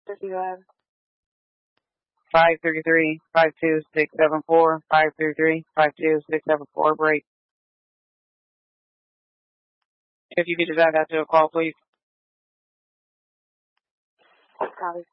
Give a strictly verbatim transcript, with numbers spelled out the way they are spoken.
fifty-five. five three three, five two six seven four, five three three, five two six seven four, break. If you could just add that to a call, please. Copy.